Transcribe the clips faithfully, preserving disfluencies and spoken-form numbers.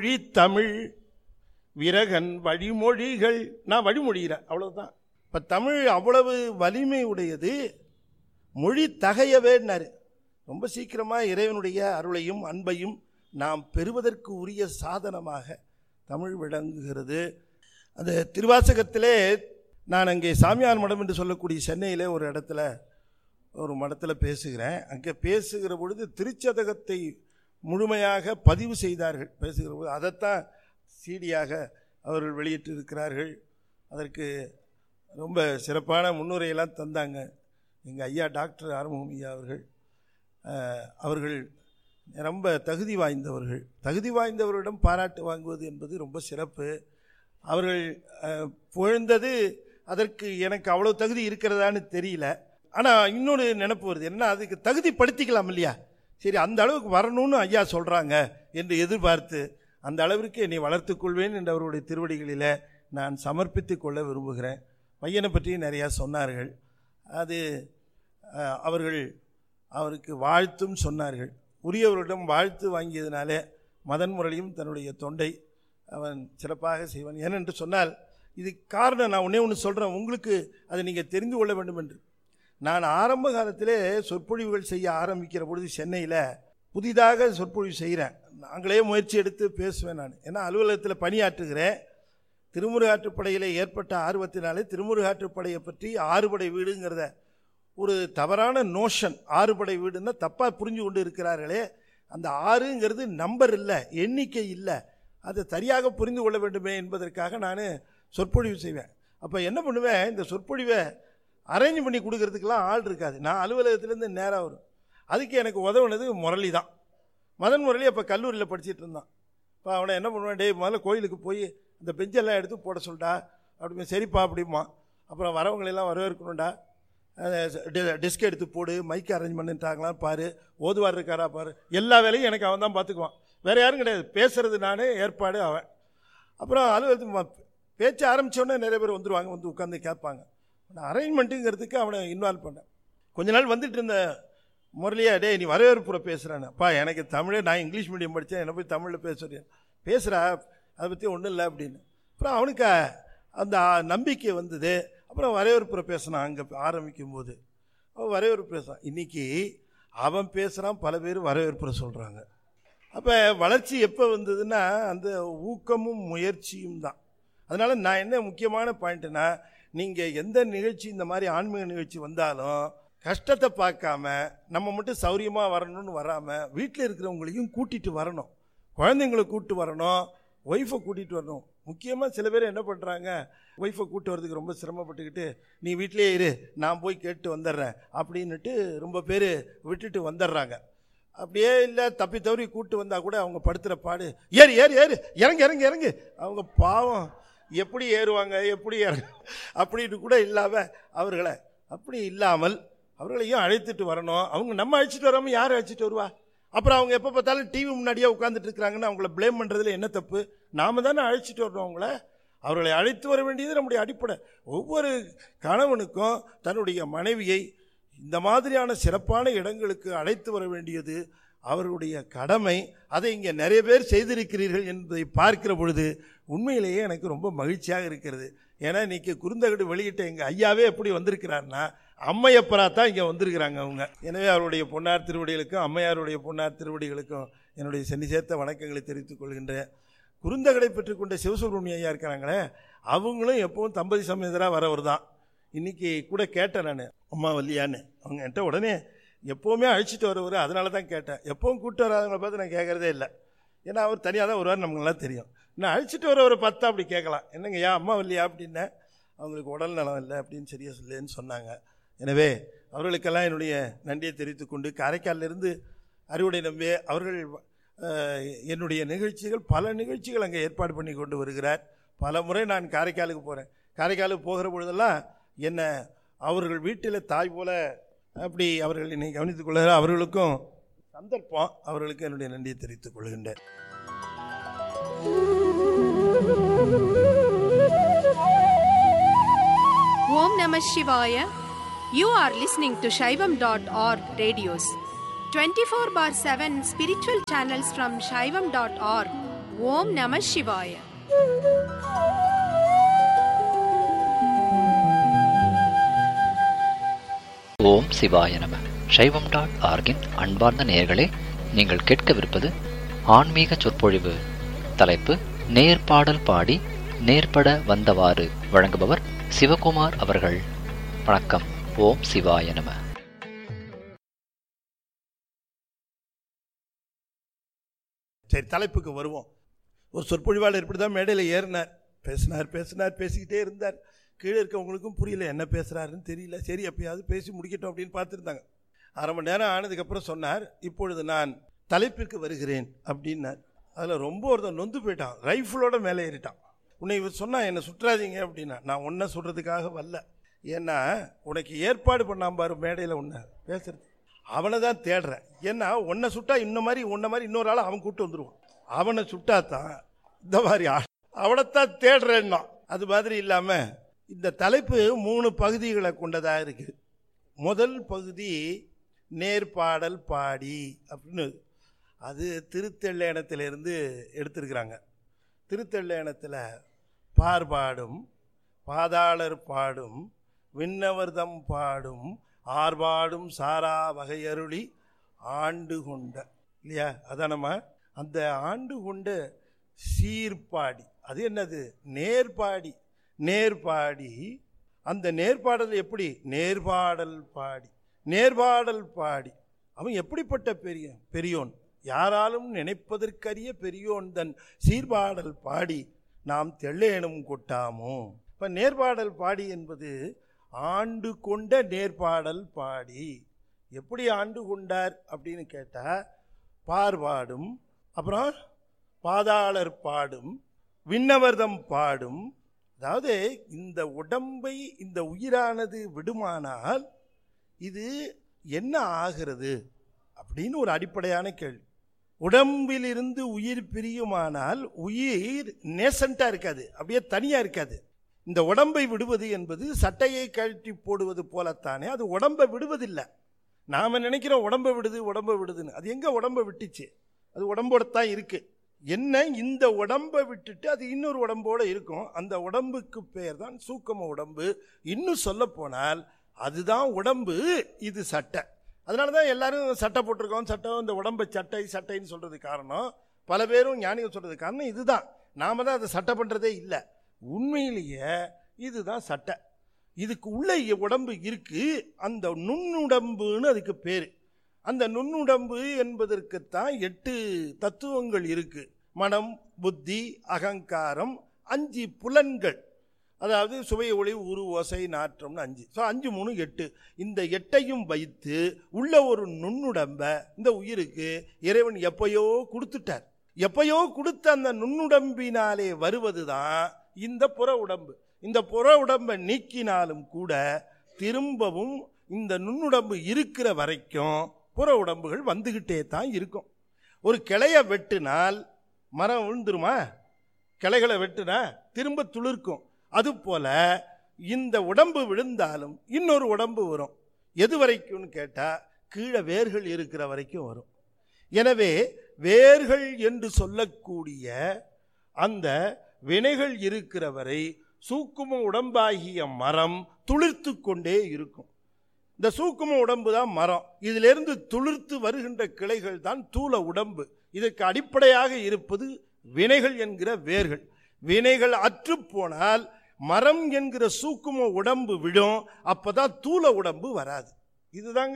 தமிழ் விரகன் வழிமொழிகள், நான் வழிமொழிகிறேன் அவ்வளவுதான். இப்போ தமிழ் அவ்வளவு வலிமை உடையது, மொழி தகையவேன்னாரு. ரொம்ப சீக்கிரமாக இறைவனுடைய அருளையும் அன்பையும் நாம் பெறுவதற்கு உரிய சாதனமாக தமிழ் விளங்குகிறது. அந்த திருவாசகத்திலே நான் அங்கே சாமியார் மடம் என்று சொல்லக்கூடிய சென்னையிலே ஒரு இடத்துல ஒரு மடத்தில் பேசுகிறேன். அங்கே பேசுகிற பொழுது திருச்சதகத்தை முழுமையாக பதிவு செய்தார்கள். பேசுகிற பொழுது அதைத்தான் சீடியாக அவர்கள் வெளியிட்டிருக்கிறார்கள். அதற்கு ரொம்ப சிறப்பான முன்னுரையெல்லாம் தந்தாங்க எங்கள் ஐயா டாக்டர் ஆறுமுகம் ஐயா அவர்கள். அவர்கள் ரொம்ப தகுதி வாய்ந்தவர்கள். தகுதி வாய்ந்தவர்களிடம் பாராட்டு வாங்குவது என்பது ரொம்ப சிறப்பு. அவர்கள் புகழ்ந்தது அதற்கு எனக்கு அவ்வளோ தகுதி இருக்கிறதான்னு தெரியல. ஆனால் இன்னொரு நினைப்பு வருது, என்ன அதுக்கு தகுதிப்படுத்திக்கலாம் இல்லையா, சரி அந்த அளவுக்கு வரணும்னு ஐயா சொல்கிறாங்க என்று எதிர்பார்த்து அந்த அளவிற்கு என்னை வளர்த்துக்கொள்வேன் என்று அவருடைய திருவடிகளில் நான் சமர்ப்பித்து கொள்ள விரும்புகிறேன். பையனை பற்றி நிறையா சொன்னார்கள். அது அவர்கள் அவருக்கு வாழ்த்தும் சொன்னார்கள். உரியவர்களிடம் வாழ்த்து வாங்கியதினாலே மதன் முரளியும் தன்னுடைய தொண்டை அவன் சிறப்பாக செய்வான். ஏனென்று சொன்னால் இது காரணம் நான் ஒன்றே ஒன்று சொல்கிறேன், உங்களுக்கு அதை நீங்கள் தெரிந்து கொள்ள வேண்டும் என்று. நான் ஆரம்ப காலத்திலே சொற்பொழிவுகள் செய்ய ஆரம்பிக்கிற பொழுது சென்னையில் புதிதாக சொற்பொழிவு செய்கிறேன். நாங்களே முயற்சி எடுத்து பேசுவேன் நான். ஏன்னா அலுவலகத்தில் பணியாற்றுகிறேன். திருமுருகாற்றுப்படையில் ஏற்பட்ட ஆர்வத்தினாலே திருமுருகாற்றுப்படையை பற்றி ஆறுபடை வீடுங்கிறத ஒரு தவறான நோஷன், ஆறுபடை வீடுன்னா தப்பாக புரிஞ்சு கொண்டு இருக்கிறார்களே. அந்த ஆறுங்கிறது நம்பர் இல்லை, எண்ணிக்கை இல்லை, அதை சரியாக புரிந்து கொள்ள வேண்டுமே என்பதற்காக நான் சொற்பொழிவு செய்வேன். அப்போ என்ன பண்ணுவேன், இந்த சொற்பொழிவை அரேஞ்ச் பண்ணி கொடுக்கறதுக்கெல்லாம் ஆள் இருக்காது. நான் அலுவலகத்துலேருந்து நேராக வரும். அதுக்கு எனக்கு உதவுனது முரளி தான். மதன் முரளி அப்போ கல்லூரியில் படிச்சுட்டு இருந்தான். இப்போ அவனை என்ன பண்ணுவேன், டே முதல்ல கோயிலுக்கு போய் இந்த பெஞ்செல்லாம் எடுத்து போட சொல்லிட்டா அப்படி, சரிப்பா அப்படிமா. அப்புறம் வரவங்களெல்லாம் வரவேற்கணும்டா, டெஸ்க் எடுத்து போடு, மைக்கு அரேஞ்ச் பண்ணிட்டாங்களாம் பாரு, ஓதுவார் இருக்காரா பாரு, எல்லா வேலையும் எனக்கு அவன் தான் பார்த்துக்குவான். வேறு யாரும் கிடையாது, பேசுகிறது நான், ஏற்பாடு அவன். அப்புறம் அலுவலகத்துக்கு பேச்சு ஆரம்பித்தோடனே நிறைய பேர் வந்துடுவாங்க, வந்து உட்காந்து கேட்பாங்க. நான் அரேஞ்ச்மெண்ட்டுங்கிறதுக்கு அவனை இன்வால்வ் பண்ணேன். கொஞ்ச நாள் வந்துட்டு இருந்த முரளியா, டே நீ வரவேற்புரை பேசுகிறானே, அப்பா எனக்கு தமிழே, நான் இங்கிலீஷ் மீடியம் படித்தேன், என்னை போய் தமிழில் பேசுகிறேன், பேசுகிறா அதை பற்றி ஒன்றும் இல்லை அப்படின்னு. அப்புறம் அவனுக்கு அந்த நம்பிக்கை வந்தது. அப்புறம் வரவேற்புரை பேசினான். அங்கே ஆரம்பிக்கும் போது அவன் வரவேற்பு பேசுகிறான். இன்றைக்கி அவன் பேசுகிறான், பல பேர் வரவேற்புரை சொல்கிறாங்க. அப்போ வளர்ச்சி எப்போ வந்ததுன்னா அந்த ஊக்கமும் முயற்சியும் தான். அதனால் நான் என்ன முக்கியமான பாயிண்ட்டுனா, நீங்கள் எந்த நிகழ்ச்சி இந்த மாதிரி ஆன்மீக நிகழ்ச்சி வந்தாலும் கஷ்டத்தை பார்க்காம நம்ம மட்டும் சௌரியமாக வரணும்னு வராமல் வீட்டில் இருக்கிறவங்களையும் கூட்டிகிட்டு வரணும், குழந்தைங்களை கூப்பிட்டு வரணும், ஒய்ஃபை கூட்டிகிட்டு வரணும். முக்கியமாக சில பேர் என்ன பண்ணுறாங்க, ஒய்ஃபை கூப்பிட்டு வரதுக்கு ரொம்ப சிரமப்பட்டுக்கிட்டு நீ வீட்டிலே இரு நான் போய் கேட்டு வந்துடுறேன் அப்படின்னுட்டு ரொம்ப பேர் விட்டுட்டு வந்துடுறாங்க. அப்படியே இல்லை தப்பி தவறி கூப்பிட்டு வந்தால் கூட அவங்க படுத்துகிற பாடு, ஏறு ஏறு ஏறு இறங்கு இறங்கு இறங்கு, அவங்க பாவம் எப்படி ஏறுவாங்க எப்படி இறங்க அப்படின்னு கூட இல்லாமல் அவர்களை அப்படி இல்லாமல் அவர்களையும் அழைத்துட்டு வரணும். அவங்க நம்ம அழைச்சிட்டு வராமல் யார் அழைச்சிட்டு வருவா? அப்புறம் அவங்க எப்போ பார்த்தாலும் டிவி முன்னாடியே உட்காந்துட்டு இருக்கிறாங்கன்னா அவங்கள ப்ளேம் பண்ணுறதுல என்ன தப்பு? நாம் தானே அழைச்சிட்டு வரணும் அவங்கள. அவர்களை அழைத்து வர வேண்டியது நம்முடைய அடிப்படை. ஒவ்வொரு கணவனுக்கும் தன்னுடைய மனைவியை இந்த மாதிரியான சிறப்பான இடங்களுக்கு அழைத்து வர வேண்டியது அவர்களுடைய கடமை. அதை இங்கே நிறைய பேர் செய்திருக்கிறீர்கள் என்பதை பார்க்கிற பொழுது உண்மையிலேயே எனக்கு ரொம்ப மகிழ்ச்சியாக இருக்கிறது. ஏன்னா இன்றைக்கி குறுந்தகடு வெளியிட்ட எங்கள் ஐயாவே எப்படி வந்திருக்கிறாருன்னா அம்மையப்பரா தான் இங்கே வந்திருக்கிறாங்க அவங்க. எனவே அவருடைய பொன்னார் திருவடிகளுக்கும் அம்மையாருடைய பொன்னார் திருவடிகளுக்கும் என்னுடைய சென்னி சேர்த்த வணக்கங்களை தெரிவித்துக் கொள்கின்றேன். குறுந்தகடை பெற்றுக்கொண்ட சிவசுப்ரமணிய ஐயா இருக்கிறாங்களே, அவங்களும் எப்பவும் தம்பதி சமேதராக வரவர் தான். இன்றைக்கி கூட கேட்டேன் நான், அம்மா வல்லியான்னு. அவங்க என்கிட்ட உடனே எப்போவுமே அழைச்சிட்டு வரவர், அதனால தான் கேட்டேன். எப்பவும் கூப்பிட்டு வராதவங்களை பார்த்து நான் கேட்குறதே இல்லை. ஏன்னா அவர் தனியாக தான் வருவார், நமக்குலாம் தெரியும். நான் அழைச்சிட்டு வரவரை பார்த்தா அப்படி கேட்கலாம், என்னங்க யா அம்மா வல்லியா அப்படின்னேன். அவங்களுக்கு உடல் நலம் இல்லை அப்படின்னு சரியாக சொல்லேன்னு சொன்னாங்க. எனவே அவர்களுக்கெல்லாம் என்னுடைய நன்றியை தெரிவித்துக் கொண்டு, காரைக்காலிலிருந்து அறுவடை நம்பி அவர்கள் என்னுடைய நிகழ்ச்சிகள் பல நிகழ்ச்சிகள் அங்கே ஏற்பாடு பண்ணி கொண்டு வருகிறார். பல முறை நான் காரைக்காலுக்கு போகிறேன். காரைக்காலுக்கு போகிற பொழுதெல்லாம் என்னை அவர்கள் வீட்டில் தாய் போல அப்படி அவர்கள் என்னை கவனித்துக் கொள்கிறார். அவர்களுக்கும் சந்தர்ப்பம், அவர்களுக்கு என்னுடைய நன்றியை தெரிவித்துக் கொள்கின்றேன். ஓம் நம சிவாய. You are listening to Shaivam dot org radios. twenty-four bar seven spiritual channels from Shaivam dot org. ஓம் நம சிவாய. ஓம் சிவாய நம. சைவம் டாட் ஆர்கின் அன்பார்ந்த நேயர்களே, நீங்கள் கேட்கவிருப்பது ஆன்மீக சொற்பொழிவு. தலைப்பு நேர்பாடல் பாடி நேர்பட வந்தவாறு. வழங்குபவர் சிவகுமார் அவர்கள். வணக்கம். ஓம் சிவாய நம. சரி, தலைப்புக்கு வருவோம். ஒரு சொற்பொழிவாளர் இப்படி தான் மேடையில் ஏறினார், பேசினார் பேசினார் பேசிக்கிட்டே இருந்தார். கீழே இருக்கவங்களுக்கும் புரியல, என்ன பேசுகிறாருன்னு தெரியல. சரி, எப்பயாவது பேசி முடிக்கட்டும் அப்படின்னு பார்த்துருந்தாங்க. அரை மணி நேரம் ஆனதுக்கப்புறம் சொன்னார், இப்பொழுது நான் தலைப்பிற்கு வருகிறேன் அப்படின்னார். அதில் ரொம்ப ஒருத்தன் நொந்து போயிட்டான், ரைஃபிளோட மேலே ஏறிட்டான். உன்னை இவர் சொன்னால் என்னை சுற்றாதீங்க அப்படின்னா, நான் ஒன்றை சொல்கிறதுக்காக வரல, ஏன்னா உனக்கு ஏற்பாடு பண்ணாம பாரு மேடையில் ஒன்று பேசுறது, அவனை தான் தேடுறேன். ஏன்னா ஒன்றை சுட்டா இன்ன மாதிரி ஒன்றை மாதிரி இன்னொரு ஆள் அவன் கூப்பிட்டு வந்துடுவான். அவனை சுட்டாத்தான் இந்த மாதிரி ஆள், அவனைத்தான் தேடுறேன்னா. அது மாதிரி இல்லாமல் இந்த தலைப்பு மூணு பகுதிகளை கொண்டதாக இருக்குது. முதல் பகுதி நேர்பாடல் பாடி அப்படின்னு, அது திருத்தெல்லையணத்திலிருந்து எடுத்திருக்கிறாங்க. திருத்தெல்லையணத்தில் பார்பாடும் பாதாளர் பாடும் விண்ணவர்தம் பாடும் ஆர்பாடும் சாரா வகையருளி ஆண்டு கொண்ட, இல்லையா? அதானம்மா. அந்த ஆண்டு கொண்ட சீர்பாடி, அது என்னது? நேர்பாடி. நேர்பாடி, அந்த நேர்பாடல் எப்படி? நேர்பாடல் பாடி. நேர்பாடல் பாடி அவன் எப்படிப்பட்ட பெரிய பெரியோன், யாராலும் நினைப்பதற்கரிய பெரியோன் தன் சீர்பாடல் பாடி நாம் தெள்ளேனும் கொட்டாமோ. இப்போ நேர்பாடல் பாடி என்பது ஆண்டு கொண்ட நேர்பாடல் பாடி. எப்படி ஆண்டு கொண்டார் அப்படின்னு கேட்டால், பார்பாடும், அப்புறம் பாதாளர் பாடும், விண்ணவர்தம் பாடும். அதாவது இந்த உடம்பை, இந்த உயிரானது விடுமானால் இது என்ன ஆகிறது அப்படின்னு ஒரு அடிப்படையான கேள்வி. உடம்பிலிருந்து உயிர் பிரியுமானால் உயிர் நேசண்டாக இருக்காது, அப்படியே தனியாக இருக்காது. இந்த உடம்பை விடுவது என்பது சட்டையை கழட்டி போடுவது போலத்தானே, அது உடம்பை விடுவதில்லை. நாம் நினைக்கிறோம் உடம்பை விடுது உடம்பை விடுதுன்னு, அது எங்கே உடம்பை விட்டுச்சு? அது உடம்போட தான் இருக்குது. என்ன, இந்த உடம்பை விட்டுட்டு அது இன்னொரு உடம்போடு இருக்கும். அந்த உடம்புக்கு பேர் தான் சூக்கம உடம்பு. இன்னும் சொல்ல போனால் அதுதான் உடம்பு, இது சட்டை. அதனால தான் எல்லாரும் சட்டை போட்டிருக்கோம். சட்டை, இந்த உடம்பை சட்டை சட்டைன்னு சொல்கிறது காரணம், பல பேரும் ஞானிகள் சொல்கிறது காரணம் இதுதான். நாம் தான் அதை சட்டை பண்ணுறதே இல்லை. உண்மையிலேயே இதுதான் சட்டை. இதுக்கு உள்ள உடம்பு இருக்குது, அந்த நுண்ணுடம்புன்னு அதுக்கு பேர். அந்த நுண்ணுடம்பு என்பதற்குத்தான் எட்டு தத்துவங்கள் இருக்குது. மனம், புத்தி, அகங்காரம், அஞ்சு புலன்கள். அதாவது சுவை, ஒளி, உரு, ஓசை, நாற்றம்னு அஞ்சு. ஸோ அஞ்சு மூணு எட்டு. இந்த எட்டையும் வைத்து உள்ள ஒரு நுண்ணுடம்பை இந்த உயிருக்கு இறைவன் எப்பயோ கொடுத்துட்டார். எப்பயோ கொடுத்த அந்த நுண்ணுடம்பினாலே வருவது தான் இந்த புற உடம்பு. இந்த புற உடம்பை நீக்கினாலும் கூட திரும்பவும் இந்த நுண்ணுடம்பு இருக்கிற வரைக்கும் புற உடம்புகள் வந்துக்கிட்டே தான் இருக்கும். ஒரு கிளையை வெட்டினால் மரம் விழுந்துருமா? கிளைகளை வெட்டினா திரும்ப துளிர்க்கும். அதுபோல இந்த உடம்பு விழுந்தாலும் இன்னொரு உடம்பு வரும். எது வரைக்கும்னு கேட்டால் கீழே வேர்கள் இருக்கிற வரைக்கும் வரும். எனவே வேர்கள் என்று சொல்லக்கூடிய அந்த வினைகள் இருக்கிற வரை சூக்கும உடம்பாகிய மரம் துளிர்த்து கொண்டே இருக்கும். இந்த சூக்கும உடம்பு தான் மரம். இதிலிருந்து துளிர்த்து வருகின்ற கிளைகள் தான் தூல உடம்பு. இதற்கு அடிப்படையாக இருப்பது வினைகள் என்கிற வேர்கள். வினைகள் அற்று போனால் மரம் என்கிற சூக்கும உடம்பு விடும், அப்பதான் தூல உடம்பு வராது. இதுதாங்க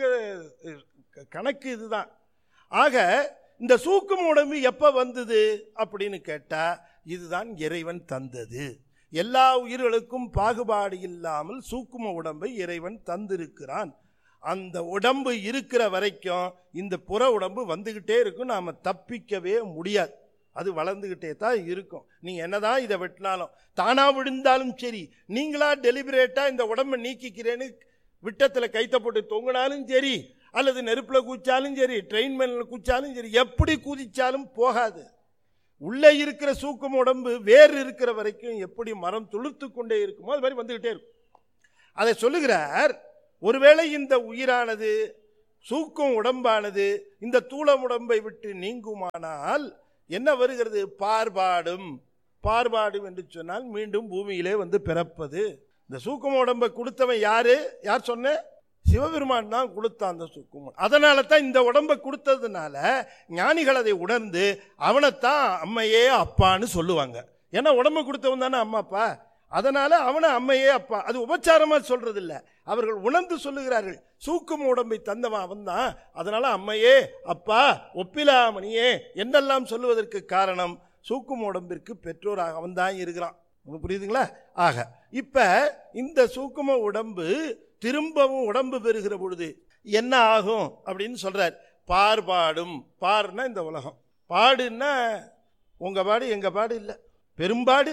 கணக்கு, இதுதான். ஆக இந்த சூக்கும உடம்பு எப்ப வந்தது அப்படின்னு கேட்டா, இதுதான் இறைவன் தந்தது. எல்லா உயிர்களுக்கும் பாகுபாடு இல்லாமல் சூக்கும உடம்பை இறைவன் தந்திருக்கிறான். அந்த உடம்பு இருக்கிற வரைக்கும் இந்த புற உடம்பு வந்துகிட்டே இருக்கும், நாம தப்பிக்கவே முடியாது. அது வளர்ந்துகிட்டே தான் இருக்கும். நீங்க என்னதான் இதை வெட்டினாலும், தானா விழுந்தாலும் சரி, நீங்களா டெலிபரேட்டா இந்த உடம்பை நீக்கிக்கிறேன்னு விட்டத்தில் கைத்த போட்டு தொங்கினாலும் சரி, அல்லது நெருப்பில் குதிச்சாலும் சரி, ட்ரெயின் மேல குதிச்சாலும் சரி, எப்படி குதிச்சாலும் போகாது. உள்ளே இருக்கிற சூக்கும உடம்பு வேறு இருக்கிற வரைக்கும் எப்படி மரம் துளிர்த்து கொண்டே இருக்குமோ அது மாதிரி வந்துகிட்டே இருக்கும். அதை சொல்லுகிறார். ஒருவேளை இந்த உயிரானது, சூக்கும் உடம்பானது இந்த தூளம் உடம்பை விட்டு நீங்குமானால் என்ன வருகிறது? பார்பாடும். பார்பாடும் என்று சொன்னால் மீண்டும் பூமியிலே வந்து பிறப்பது. இந்த சூக்கும உடம்பை கொடுத்தவன் யாரு? யார் சொன்ன? சிவபெருமான் தான் கொடுத்தான் அந்த சூக்கும. அதனால தான் இந்த உடம்பை கொடுத்ததுனால ஞானிகள் அதை உணர்ந்து அவனைத்தான் அம்மையே அப்பான்னு சொல்லுவாங்க. ஏன்னா உடம்பை கொடுத்தவன் தானே அம்மா அப்பா. அதனால அவனை அம்மையே அப்பா. அது உபச்சாரமா சொல்றது இல்லை, அவர்கள் உணர்ந்து சொல்லுகிறார்கள். சூக்கும உடம்பை தந்தவன் அவன் தான். அதனால அம்மையே அப்பா ஒப்பிலாமணியே என்றெல்லாம் சொல்லுவதற்கு காரணம் சூக்கும உடம்பிற்கு பெற்றோராக அவன் தான் இருக்கிறான். புரியுதுங்களா? ஆக இப்ப இந்த சூக்கும உடம்பு திரும்பவும் உடம்பு பெறுகிற பொழுது என்ன ஆகும் அப்படின்னு சொல்றார். பார்பாடும். பார்னா இந்த உலகம், பாடுன்னா உங்க பாடு எங்க பாடு இல்லை, பெரும்பாடு.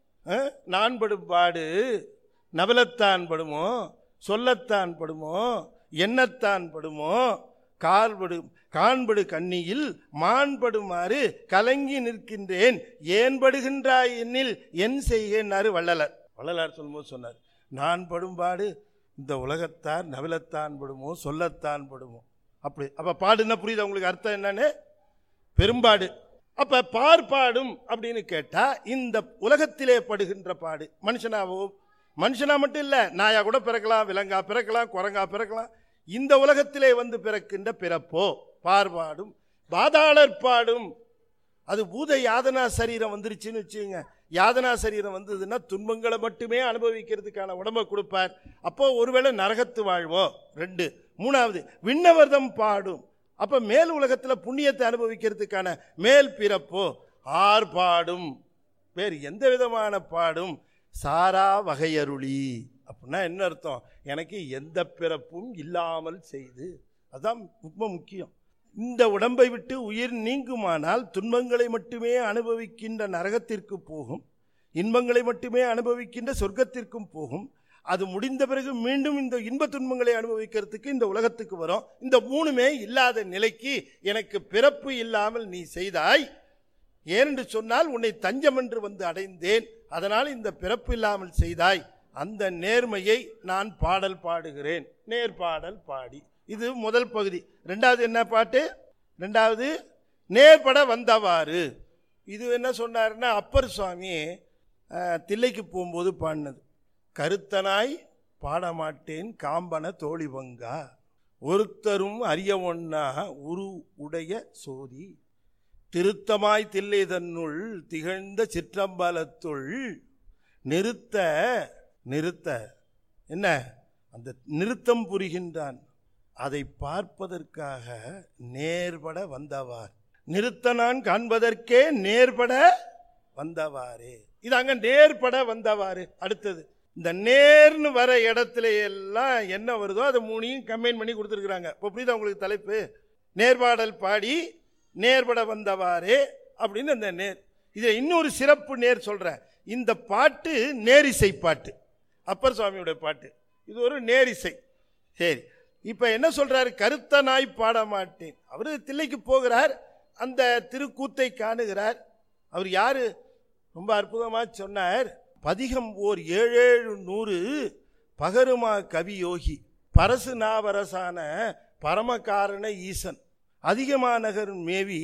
நான் படும் பாடு நவலத்தான் படுமோ, சொல்லத்தான் படுமோ, எண்ணத்தான் படுமோ, கால்படு காண்படு கண்ணியில் மாண்படுமாறு கலங்கி நிற்கின்றேன், ஏன் படுகின்றாய் என்னில் என் செய்கேன்னாரு வள்ளலார். வள்ளலார் சொல்லும்போது சொன்னார், நான் படும்பாடு இந்த உலகத்தார் நவலத்தான் படுமோ, சொல்லத்தான் படுமோ. அப்படி அப்ப பாடுன்னா புரியுது உங்களுக்கு அர்த்தம் என்னன்னு? பெரும்பாடு. அப்ப பார்ப்பாடும் அப்படின்னு கேட்டா இந்த உலகத்திலே படுகின்ற பாடு மனுஷனாவோ, மனுஷனா மட்டும் இல்ல, நாயா கூட பிறக்கலாம், விலங்கா பிறக்கலாம், குரங்கா பிறக்கலாம். இந்த உலகத்திலே வந்து பிறக்கின்ற பிறப்போ பார்பாடும். பாதாளர் பாடும். அது பூத யாதனா சரீரம் வந்துருச்சுன்னு வச்சுங்க. யாதனா சரீரம் வந்ததுன்னா துன்பங்களை மட்டுமே அனுபவிக்கிறதுக்கான உடம்பை கொடுப்பார். அப்போ ஒருவேளை நரகத்து வாழ்வோ. ரெண்டு. மூணாவது விண்ணவர்தம் பாடும். அப்ப மேல் உலகத்தில் புண்ணியத்தை அனுபவிக்கிறதுக்கான மேல் பிறப்போ. ஆர்பாடும். வேறு எந்த விதமான பாடும் சாரா வகையருளி. அப்படின்னா என்ன அர்த்தம்? எனக்கு எந்த பிறப்பும் இல்லாமல் செய்து. அதுதான் ரொம்ப முக்கியம். இந்த உடம்பை விட்டு உயிர் நீங்குமானால் துன்பங்களை மட்டுமே அனுபவிக்கின்ற நரகத்திற்கு போகும், இன்பங்களை மட்டுமே அனுபவிக்கின்ற சொர்க்கத்திற்கும் போகும். அது முடிந்த பிறகு மீண்டும் இந்த இன்ப துன்பங்களை அனுபவிக்கிறதுக்கு இந்த உலகத்துக்கு வரும். இந்த மூணுமே இல்லாத நிலைக்கு எனக்கு பிறப்பு இல்லாமல் நீ செய்தாய். ஏனென்று சொன்னால் உன்னை தஞ்சம் என்று வந்து அடைந்தேன், அதனால் இந்த பிறப்பு இல்லாமல் செய்தாய். அந்த நேர்மையை நான் பாடல் பாடுகிறேன். நேர்பாடல் பாடி. இது முதல் பகுதி. ரெண்டாவது என்ன பாட்டு? ரெண்டாவது நேர்பட வந்தவாறு. இது என்ன சொன்னாருன்னா அப்பர் சுவாமி தில்லைக்கு போகும்போது பாடினது. கருத்தனாய் பாடமாட்டேன் காம்பன தோழி பங்கா, ஒருத்தரும் அறிய ஒண்ணா உரு உடைய சோதி, திருத்தமாய் தில்லை தன்னுள் திகழ்ந்த சிற்றம்பலத்துள் நிறுத்த நிறுத்த என்ன அந்த நிறுத்தம் புரிகின்றான். அதை பார்ப்பதற்காக நேர்பட வந்தவார். நிறுத்த நான் காண்பதற்கே நேர்பட வந்தவாரே. இது அங்க நேர்பட வந்தவாறு. அடுத்தது இந்த நேர்னு வர இடத்துல எல்லாம் என்ன வருதோ அதை மூணையும் கம்பைன் பண்ணி கொடுத்துருக்குறாங்க. இப்போ புரியுதா உங்களுக்கு தலைப்பு? நேர்பாடல் பாடி நேர்பட வந்தவாரே அப்படின்னு இந்த நேர். இதில் இன்னொரு சிறப்பு நேர் சொல்கிறேன். இந்த பாட்டு நேரிசை பாட்டு, அப்பர் சுவாமியுடைய பாட்டு. இது ஒரு நேரிசை. சரி, இப்போ என்ன சொல்கிறாரு? கருத்தனாய் பாட மாட்டேன். அவர் தில்லைக்கு போகிறார், அந்த திருக்கூத்தை காணுகிறார். அவர் யார்? ரொம்ப அற்புதமாக சொன்னார். பதிகம் ஓர் ஏழேழு நூறு பகருமா கவி யோகி, பரசு நாவரசான பரமகாரண ஈசன், அதிகமாநகர் மேவி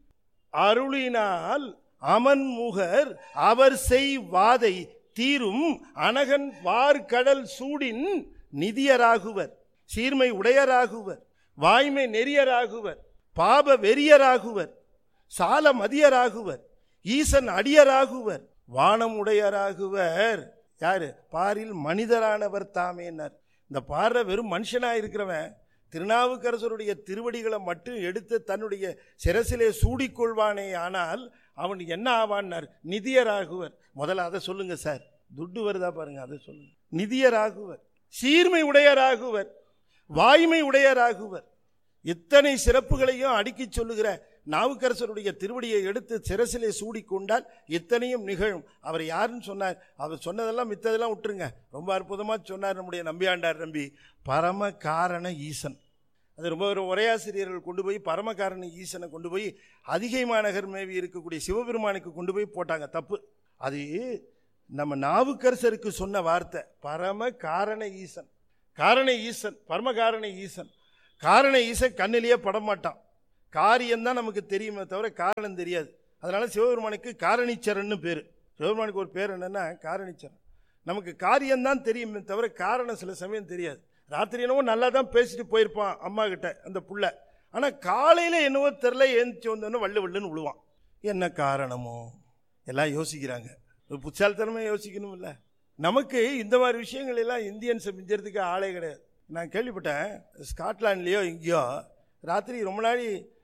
அருளினால் அமன்முகர் அவர் செய் வாதை தீரும் அனகன் வார்கடல் சூடின் நிதியராகுவர், சீர்மை உடையராகுவர், வாய்மை நெறியராகுவர், பாப வெறியராகுவர், சால மதியராகுவர், ஈசன் அடியராகுவர், வானம் உடையராகுவர். யாரு? பாரில் மனிதரானவர் தாமேனார். இந்த பாடுற வெறும் மனுஷனா இருக்கிறவன் திருநாவுக்கரசருடைய திருவடிகளை மட்டும் எடுத்து தன்னுடைய சிரசிலே சூடிக்கொள்வானே, ஆனால் அவன் என்ன ஆவான்னார்? நிதியராகுவர். முதல்ல அதை சொல்லுங்க சார், துட்டு வருதா பாருங்க, அதை சொல்லுங்க. நிதியராகுவர், சீர்மை உடையராகுவர், வாய்மை உடையராகுவர். இத்தனை சிறப்புகளையும் அடுக்கி சொல்லுகிற நாவுக்கரசருடைய திருவடியை எடுத்து சிரசிலே சூடிக்கொண்டால் இத்தனையும் நிகழும். அவர் யாருன்னு சொன்னார்? அவர் சொன்னதெல்லாம் மித்ததெல்லாம் விட்டுருங்க. ரொம்ப அற்புதமாக சொன்னார் நம்முடைய நம்பியாண்டார் நம்பி. பரம காரண ஈசன். அது ரொம்ப ஒரு உரையாசிரியர்கள் கொண்டு போய் பரமகாரண ஈசனை கொண்டு போய் அதிகை மாநகர் மேவி இருக்கக்கூடிய சிவபெருமானுக்கு கொண்டு போய் போட்டாங்க. தப்பு. அது நம்ம நாவுக்கரசருக்கு சொன்ன வார்த்தை. பரம காரண ஈசன், காரண ஈசன், பரமகாரண ஈசன். காரண ஈசன் கண்ணிலேயே படமாட்டான். காரியம்தான் நமக்கு தெரியுமே தவிர காரணம் தெரியாது. அதனால சிவபெருமானுக்கு காரணீச்சரன்னு பேர். சிவபெருமானுக்கு ஒரு பேர் என்னன்னா காரணீச்சரன். நமக்கு காரியம்தான் தெரியுமே தவிர காரணம் சில சமயம் தெரியாது. ராத்திரி என்னவோ நல்லா தான் பேசிட்டு போயிருப்பான் அம்மா கிட்ட அந்த புள்ள, ஆனால் காலையில் என்னவோ தெரில ஏந்திச்சு வந்தோன்னே வள்ளு வள்ளுன்னு விழுவான். என்ன காரணமோ எல்லாம் யோசிக்கிறாங்க. ஒரு புத்தாலித்தனமே யோசிக்கணும் இல்லை. நமக்கு இந்த மாதிரி விஷயங்கள் எல்லாம் இந்தியன்ஸை மிஞ்சறதுக்கு ஆளே கிடையாது. நான் கேள்விப்பட்டேன், ஸ்காட்லாண்ட்லேயோ எங்கேயோ ராத்திரி ரொம்ப நாள்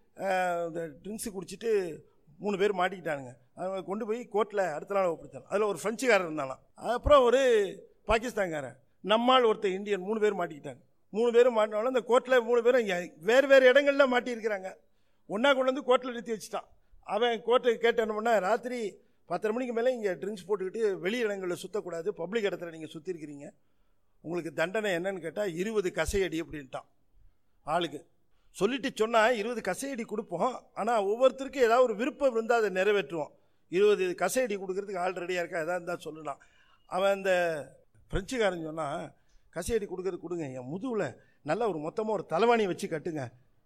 இந்த ட்ரிங்க்ஸு குடிச்சிட்டு மூணு பேர் மாட்டிக்கிட்டானுங்க. அவங்க கொண்டு போய் கோர்ட்டில் அடுத்த நாள் ஒப்படைத்தாங்க. அதில் ஒரு ஃப்ரெஞ்சுக்காரர் இருந்தாலும், அப்புறம் ஒரு பாகிஸ்தான்காரன், நம்மால் ஒருத்தர் இந்தியன், மூணு பேர் மாட்டிக்கிட்டாங்க. மூணு பேரும் மாட்டினாலும் அந்த கோர்ட்டில் மூணு பேரும் வேறு வேறு இடங்கள்ல மாட்டியிருக்கிறாங்க. ஒன்றா கொண்டு வந்து கோர்ட்டில் நிறுத்தி வச்சுட்டான். அவன் கோர்ட்டுக்கு கேட்டு என்ன பண்ணால், ராத்திரி பத்தரை மணிக்கு மேலே இங்கே ட்ரிங்க்ஸ் போட்டுக்கிட்டு வெளி இடங்களில் சுற்றக்கூடாது, பப்ளிக் இடத்துல நீங்கள் சுற்றிருக்கிறீங்க, உங்களுக்கு தண்டனை என்னன்னு கேட்டால் இருபது கசையடி அப்படின்ட்டான். ஆளுக்கு சொல்லிட்டு சொன்னால் இருபது கசையடி கொடுப்போம், ஆனால் ஒவ்வொருத்தருக்கும் ஏதாவது ஒரு விருப்பம் இருந்தால் அதை நிறைவேற்றுவோம். இருபது கசையடி கொடுக்கறதுக்கு ஆள் ரெடியாக இருக்கா, எதாவது இருந்தால் சொல்லலாம். அவன் அந்த ஃப்ரெஞ்சுக்காரன் சொன்னால், கசையடி கொடுக்கறது கொடுங்க, என் முதுகில் நல்லா ஒரு மொத்தமாக ஒரு தலைவாணியை வச்சு கட்டுங்க,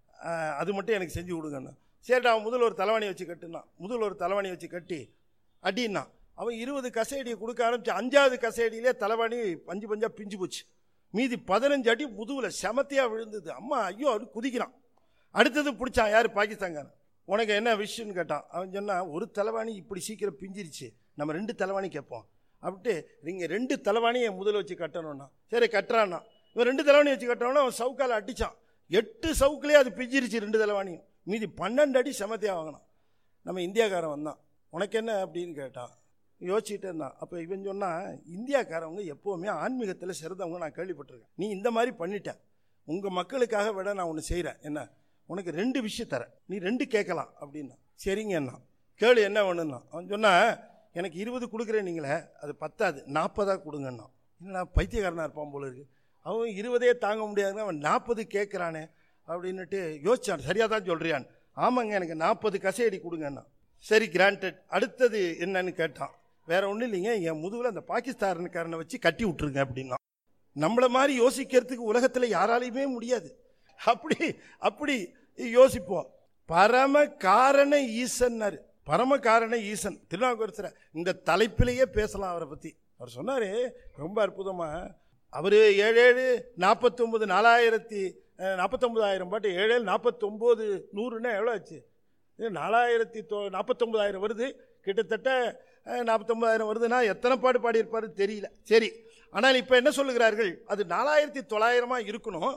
அது மட்டும் எனக்கு செஞ்சு கொடுங்கண்ணா. சரிடா, அவன் முதல்ல ஒரு தலைவாணியை வச்சு கட்டுனான். முதல்ல ஒரு தலைவாணியை வச்சு கட்டி அடின்னா அவன் இருபது கசையடியை கொடுக்க ஆரம்பிச்சு அஞ்சாவது கசையடியிலே தலைவாணி பஞ்சு பஞ்சாக பிஞ்சு போச்சு. மீதி பதினஞ்சு அடி முதுகில் செமத்தியாக விழுந்தது. அம்மா ஐயோ அப்படி குதிக்கிறான். அடுத்தது பிடிச்சான் யார், பாகிஸ்தான்காரன். உனக்கு என்ன விஷயம்னு கேட்டான். அவன் சொன்னான், ஒரு தலைவாணி இப்படி சீக்கிரம் பிஞ்சிருச்சு, நம்ம ரெண்டு தலைவாணி கேட்போம் அப்படின்ட்டு நீங்கள் ரெண்டு தலைவாணியை முதல்ல வச்சு கட்டணும்னா. சரி கட்டுறான்னா. இவன் ரெண்டு தலைவாணி வச்சு கட்டணும்னா அவன் சவுக்கால் அடித்தான். எட்டு சவுக்குலேயே அது பிஞ்சிருச்சு ரெண்டு தலைவாணியும். மீதி பன்னெண்டு அடி செமத்தியாக வாங்கினான். நம்ம இந்தியாக்காரன் வந்தான், உனக்கு என்ன அப்படின்னு கேட்டான். யோசிச்சுட்டே இருந்தான். அப்போ இவன் சொன்னால், இந்தியாக்காரவங்க எப்போவுமே ஆன்மீகத்தில் சிறந்தவங்க நான் கேள்விப்பட்டிருக்கேன், நீ இந்த மாதிரி பண்ணிட்ட, உங்கள் மக்களுக்காக விட நான் ஒன்று செய்கிறேன், என்ன உனக்கு ரெண்டு விஷயம் தரேன், நீ ரெண்டு கேட்கலாம் அப்படின்னா. சரிங்க என்ன கேளு, என்ன வேணும்னா. அவன் சொன்னால், எனக்கு இருபது கொடுக்குறேன் நீங்களே, அது பத்தாது, நாற்பதாக கொடுங்கண்ணா. இல்லைனா பைத்தியக்காரனாக இருப்பான் போல இருக்கு, அவன் இருபதே தாங்க முடியாதுன்னா அவன் நாற்பது கேட்குறானே அப்படின்னுட்டு யோசிச்சான். சரியாக தான் சொல்கிறியான். ஆமாங்க, எனக்கு நாற்பது கசையடி கொடுங்கண்ணா. சரி கிராண்டட். அடுத்தது என்னன்னு கேட்டான். வேற ஒன்றும் இல்லைங்க, என் முதுகில் அந்த பாகிஸ்தானுக்காரனை வச்சு கட்டி விட்டுருங்க அப்படின்னா. நம்மளை மாதிரி யோசிக்கிறதுக்கு உலகத்தில் யாராலையுமே முடியாது. அப்படி அப்படி யோசிப்போம். பரம காரண ஈசன்னாரு. பரம காரண ஈசன் திருநாவுக்கரசர் இந்த தலைப்பிலேயே பேசலாம் அவரை பற்றி. அவர் சொன்னார் ரொம்ப அற்புதமாக. அவர் ஏழு ஏழு நாற்பத்தொம்பது நாலாயிரத்தி நாற்பத்தொம்பதாயிரம் பாட்டு, ஏழு ஏழு நாற்பத்தொம்போது நூறுன்னா எவ்வளோ ஆச்சு? நாலாயிரத்தி தொ நாற்பத்தொம்பதாயிரம் வருது, கிட்டத்தட்ட நாற்பத்தொம்பதாயிரம் வருதுன்னா எத்தனை பாட்டு பாடியிருப்பாரு தெரியல. சரி, ஆனால் இப்போ என்ன சொல்லுகிறார்கள், அது நாலாயிரத்தி தொள்ளாயிரமாக இருக்கணும்,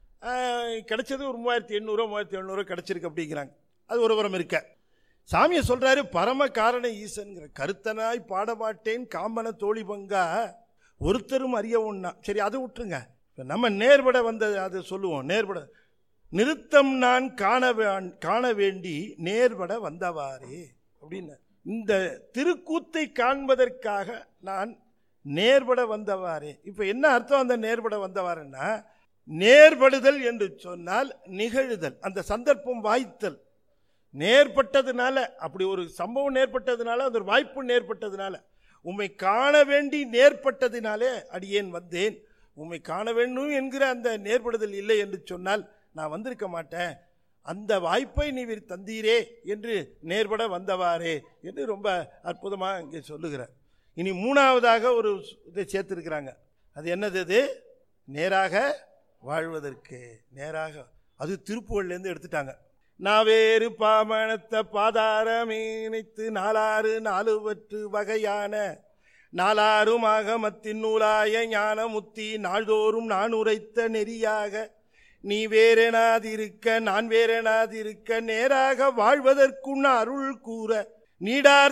கிடைச்சது ஒரு மூவாயிரத்தி எண்ணூறோ மூவாயிரத்தி எழுநூறோ கிடைச்சிருக்கு அப்படிங்கிறாங்க. அது ஒரு புறம் இருக்க. சாமியை சொல்கிறாரு பரம காரண ஈசன்கிற. கருத்தனாய் பாடமாட்டேன் காம்பன தோழி பங்கா ஒருத்தரும் அறிய ஒண்ணா. சரி, அதை விட்டுருங்க. நம்ம நேர்பட வந்தது அதை சொல்லுவோம். நேர்பட நிறுத்தம் நான் காண காண வேண்டி நேர்பட வந்தவாறே அப்படின்னு. இந்த திருக்கூத்தை காண்பதற்காக நான் நேர்பட வந்தவாறே. இப்போ என்ன அர்த்தம் அந்த நேர்பட வந்தவாறுன்னா, நேர்படுதல் என்று சொன்னால் நிகழுதல், அந்த சந்தர்ப்பம் வாய்த்தல். நேர்பட்டதுனால, அப்படி ஒரு சம்பவம் நேர்பட்டதுனால, அந்த ஒரு வாய்ப்பு நேர்பட்டதுனால, உம்மை காண வேண்டி நேர்பட்டதினாலே அடியேன் வந்தேன். உம்மை காண வேண்டும் என்கிற அந்த நேர்படுதல் இல்லை என்று சொன்னால் நான் வந்திருக்க மாட்டேன். அந்த வாய்ப்பை நீர் தந்தீரே என்று நேர்பட வந்தவாறே என்று ரொம்ப அற்புதமாக இங்கே சொல்லுகிறார். இனி மூணாவதாக ஒரு இதை சேர்த்துருக்கிறாங்க. அது என்னது? அது நேராக வாழ்வதற்கு. நேராக, அது திருப்புகழ்லேருந்து எடுத்துட்டாங்க. நாவேறு பாமணத்த பாதாரமே நினைத்து நாலாறு நாலுவற்று வகையான நாலாறுமாக மத்தின் நூலாய ஞான முத்தி நாள்தோறும் நான் உரைத்த நெறியாக நீ வேறெனாதிருக்க நான் வேறெனாதிருக்க நேராக வாழ்வதற்குன்ன அருள் கூற நீடார்